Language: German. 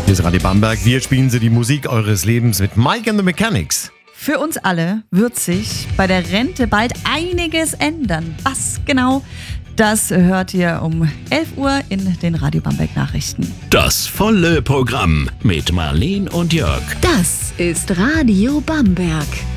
Hier ist Radio Bamberg. Wir spielen Sie die Musik eures Lebens mit Mike and the Mechanics. Für uns alle wird sich bei der Rente bald einiges ändern. Was genau? Das hört ihr um 11 Uhr in den Radio Bamberg Nachrichten. Das volle Programm mit Marleen und Jörg. Das ist Radio Bamberg.